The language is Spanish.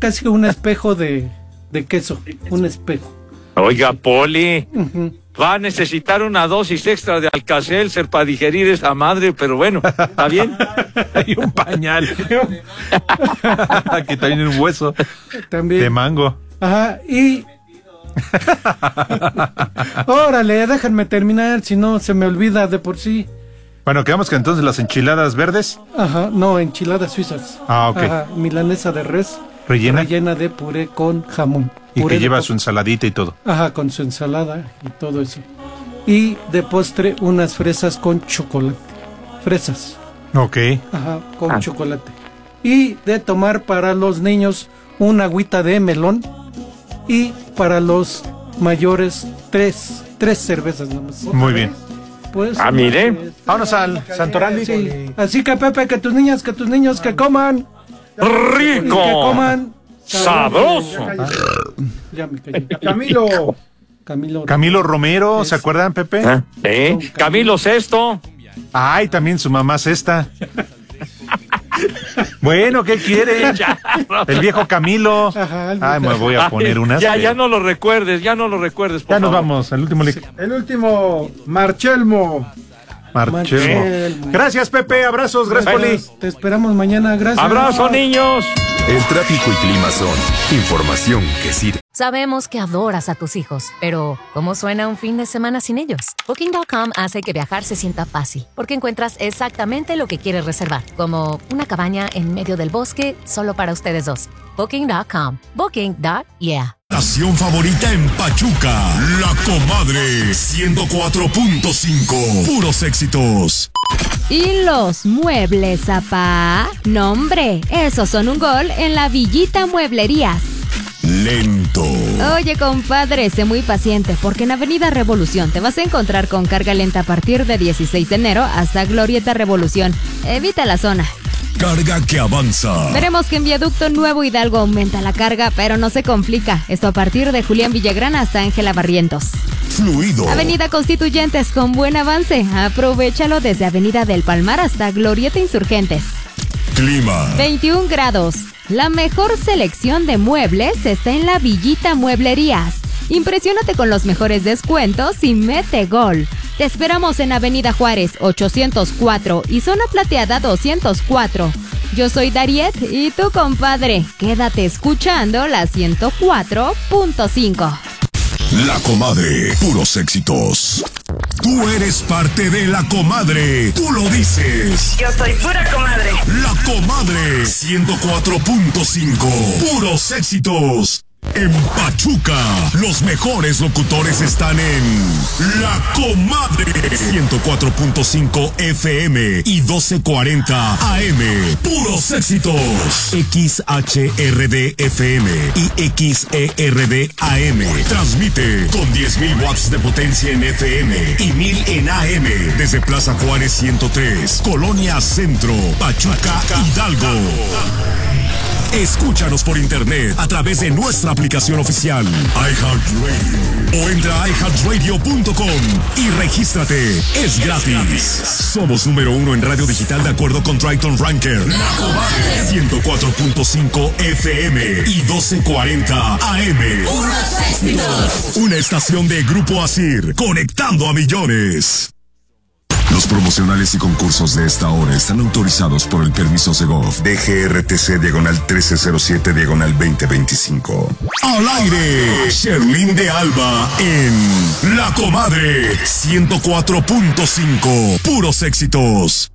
casi un espejo de queso, un espejo. Oiga, Poli, va a necesitar una dosis extra de Alka-Seltzer para digerir esa madre, pero bueno, ¿está bien? Hay un pañal. Que también un hueso. También. De mango. Ajá, y... Órale, déjenme terminar, si no se me olvida de por sí. Bueno, quedamos que entonces las enchiladas verdes. Ajá, no, enchiladas suizas. Ah, ok. Ajá, milanesa de res. Rellena de puré con jamón. Y Puré que lleva de su ensaladita y todo. Ajá, con su ensalada y todo eso. Y de postre unas fresas con chocolate. Fresas. Ok. Ajá, con chocolate. Y de tomar para los niños una agüita de melón. Y para los mayores tres cervezas nomás. Muy bien. Pues, mire. Vámonos al Santorali. Sí. Así que Pepe, que tus niños que coman. ¡Rico! Y que coman ¡sabroso! Ya me callé. Camilo Romero, ¿se acuerdan, Pepe? Camilo Sesto. Ay, también su mamá Cesta. Bueno, ¿qué quiere? El viejo Camilo. Ajá, Ay, me voy a poner unas. Ya no lo recuerdes, por ya favor. nos vamos, el último El último, Marchelmo. Gracias, Pepe, abrazos, gracias, Poli. Te esperamos mañana, gracias. Abrazo, niños. El tráfico y clima son información que sirve. Sabemos que adoras a tus hijos, pero ¿cómo suena un fin de semana sin ellos? Booking.com hace que viajar se sienta fácil, porque encuentras exactamente lo que quieres reservar, como una cabaña en medio del bosque solo para ustedes dos. Booking.com. Booking.yeah. Estación favorita en Pachuca, La Comadre 104.5. Puros éxitos. ¿Y los muebles, papá? No, hombre, esos son un gol en la Villita Mueblerías. Lento. Oye, compadre, sé muy paciente, porque en Avenida Revolución te vas a encontrar con carga lenta a partir de 16 de enero hasta Glorieta Revolución. Evita la zona. Carga que avanza. Veremos que en Viaducto Nuevo Hidalgo aumenta la carga, pero no se complica. Esto a partir de Julián Villagrán hasta Ángela Barrientos. Fluido. Avenida Constituyentes con buen avance. Aprovéchalo desde Avenida del Palmar hasta Glorieta Insurgentes. Clima. 21 grados. La mejor selección de muebles está en la Villita Mueblerías. Impresiónate con los mejores descuentos y mete gol. Te esperamos en Avenida Juárez 804 y Zona Plateada 204. Yo soy Dariet y tu compadre. Quédate escuchando la 104.5. La Comadre, puros éxitos. Tú eres parte de La Comadre. Tú lo dices. Yo soy pura comadre. La Comadre 104.5. Puros éxitos. En Pachuca, los mejores locutores están en La Comadre 104.5 FM y 1240 AM. Puros éxitos. XHRD FM y XERD AM. Transmite con 10.000 watts de potencia en FM y 1.000 en AM desde Plaza Juárez 103, Colonia Centro, Pachuca, Hidalgo. Escúchanos por internet a través de nuestra aplicación oficial iHeartRadio o entra a iHeartRadio.com y regístrate. Es gratis. Somos número 1 en radio digital de acuerdo con Triton Ranker. La Comadre 104.5 FM y 1240 AM. Una estación de Grupo Asir, conectando a millones. Los promocionales y concursos de esta hora están autorizados por el permiso Segov DGRTC/1307/2025. Al aire, Sherlyn de Alba en La Comadre 104.5. Puros éxitos.